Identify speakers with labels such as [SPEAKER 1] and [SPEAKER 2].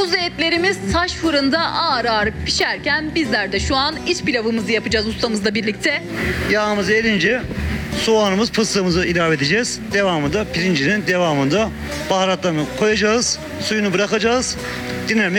[SPEAKER 1] Kuzu etlerimiz taş fırında ağır ağır pişerken bizler de şu an iç pilavımızı yapacağız ustamızla birlikte.
[SPEAKER 2] Yağımız erince soğanımız, fıstığımızı ilave edeceğiz. Devamında pirincinin devamında baharatlarını koyacağız. Suyunu bırakacağız. Dinlenmeye